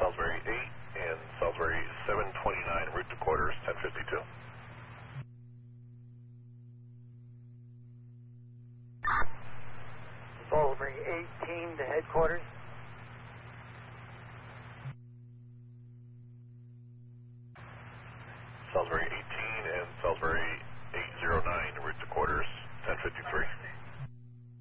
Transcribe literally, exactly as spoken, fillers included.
Salisbury eight and Salisbury seven twenty-nine, route to quarters, ten fifty-two. Salisbury eighteen to headquarters. Salisbury eighteen and Salisbury eight oh nine, route to quarters, ten fifty-three.